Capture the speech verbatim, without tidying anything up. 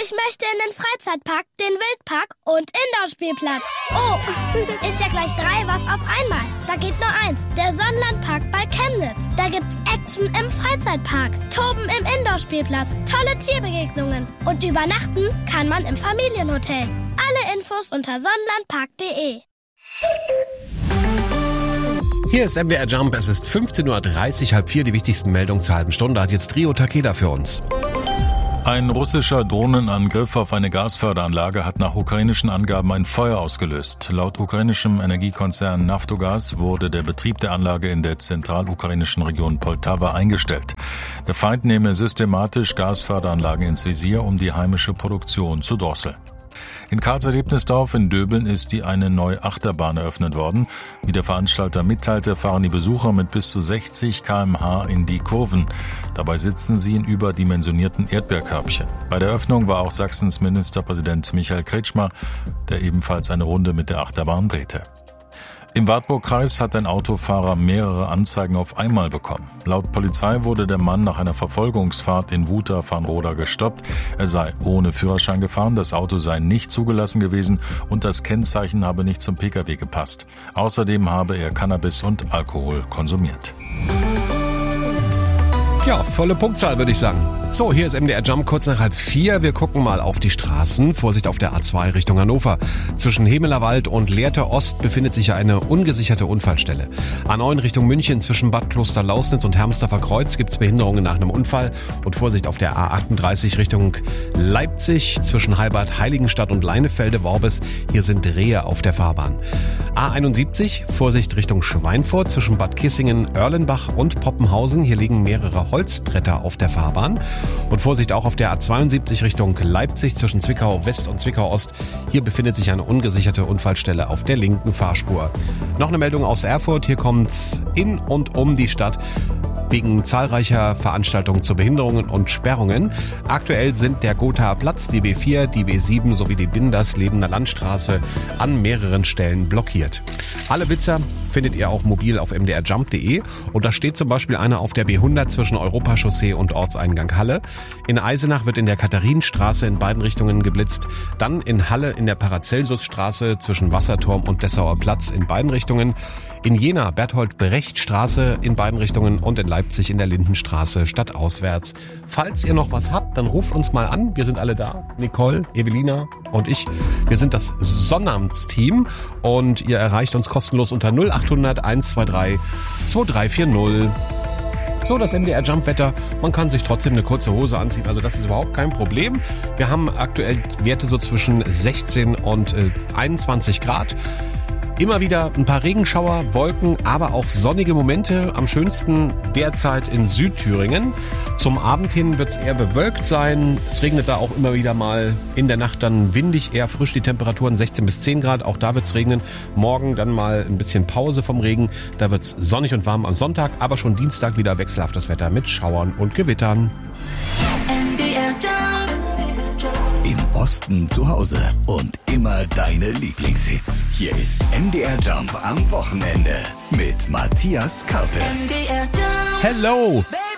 Ich möchte in den Freizeitpark, den Wildpark und Indoor-Spielplatz. Oh, ist ja gleich drei was auf einmal. Da geht nur eins, der Sonnenlandpark bei Chemnitz. Da gibt's Action im Freizeitpark, Toben im Indoor-Spielplatz, tolle Tierbegegnungen und übernachten kann man im Familienhotel. Alle Infos unter sonnenlandpark punkt de. Hier ist M D R Jump, es ist fünfzehn Uhr dreißig, halb vier, die wichtigsten Meldungen zur halben Stunde hat jetzt Rio Takeda für uns. Ein russischer Drohnenangriff auf eine Gasförderanlage hat nach ukrainischen Angaben ein Feuer ausgelöst. Laut ukrainischem Energiekonzern Naftogaz wurde der Betrieb der Anlage in der zentralukrainischen Region Poltawa eingestellt. Der Feind nehme systematisch Gasförderanlagen ins Visier, um die heimische Produktion zu drosseln. In Karls-Erlebnisdorf in Döbeln ist die eine neue Achterbahn eröffnet worden. Wie der Veranstalter mitteilte, fahren die Besucher mit bis zu sechzig Kilometer pro Stunde in die Kurven. Dabei sitzen sie in überdimensionierten Erdbeerkörbchen. Bei der Eröffnung war auch Sachsens Ministerpräsident Michael Kretschmer, der ebenfalls eine Runde mit der Achterbahn drehte. Im Wartburgkreis hat ein Autofahrer mehrere Anzeigen auf einmal bekommen. Laut Polizei wurde der Mann nach einer Verfolgungsfahrt in Wuter-Farnroda gestoppt. Er sei ohne Führerschein gefahren, das Auto sei nicht zugelassen gewesen und das Kennzeichen habe nicht zum Pkw gepasst. Außerdem habe er Cannabis und Alkohol konsumiert. Ja, volle Punktzahl, würde ich sagen. So, hier ist M D R Jump, kurz nach halb vier. Wir gucken mal auf die Straßen. Vorsicht auf der A zwei Richtung Hannover. Zwischen Hemelerwald und Lehrte Ost befindet sich eine ungesicherte Unfallstelle. A neun Richtung München zwischen Bad Kloster-Lausnitz und Hermsdorfer Kreuz gibt es Behinderungen nach einem Unfall. Und Vorsicht auf der A achtunddreißig Richtung Leipzig zwischen Heilbad, Heiligenstadt und Leinefelde-Worbis. Hier sind Rehe auf der Fahrbahn. A einundsiebzig, Vorsicht Richtung Schweinfurt zwischen Bad Kissingen, Erlenbach und Poppenhausen. Hier liegen mehrere Holzbretter auf der Fahrbahn. Und Vorsicht auch auf der A zweiundsiebzig Richtung Leipzig zwischen Zwickau West und Zwickau Ost. Hier befindet sich eine ungesicherte Unfallstelle auf der linken Fahrspur. Noch eine Meldung aus Erfurt. Hier kommt's in und um die Stadt wegen zahlreicher Veranstaltungen zu Behinderungen und Sperrungen. Aktuell sind der Gothaer Platz, die B vier, die B sieben sowie die Binderslebener Landstraße an mehreren Stellen blockiert. Alle Blitzer findet ihr auch mobil auf m d r jump punkt de und da steht zum Beispiel einer auf der B hundert zwischen Europachaussee und Ortseingang Halle. In Eisenach wird in der Katharinenstraße in beiden Richtungen geblitzt. Dann in Halle in der Paracelsusstraße zwischen Wasserturm und Dessauer Platz in beiden Richtungen. In Jena Berthold-Brecht-Straße in beiden Richtungen und in Leipzig in der Lindenstraße stadtauswärts. Falls ihr noch was habt, dann ruft uns mal an. Wir sind alle da. Nicole, Evelina und ich. Wir sind das Sonnabendsteam und ihr erreicht uns kostenlos unter null achthundert hundertzweiundzwanzig zweiunddreißig vierzig. So, das M D R Jump Wetter. Man kann sich trotzdem eine kurze Hose anziehen, also das ist überhaupt kein Problem. Wir haben aktuell Werte so zwischen sechzehn und äh, einundzwanzig Grad. Immer wieder ein paar Regenschauer, Wolken, aber auch sonnige Momente. Am schönsten derzeit in Südthüringen. Zum Abend hin wird es eher bewölkt sein. Es regnet da auch immer wieder mal. In der Nacht dann windig, eher frisch. Die Temperaturen sechzehn bis zehn Grad. Auch da wird es regnen. Morgen dann mal ein bisschen Pause vom Regen. Da wird es sonnig und warm am Sonntag. Aber schon Dienstag wieder wechselhaftes Wetter mit Schauern und Gewittern. Im Osten zu Hause und immer deine Lieblingshits. Hier ist M D R Jump am Wochenende mit Matthias Karpe. Hello!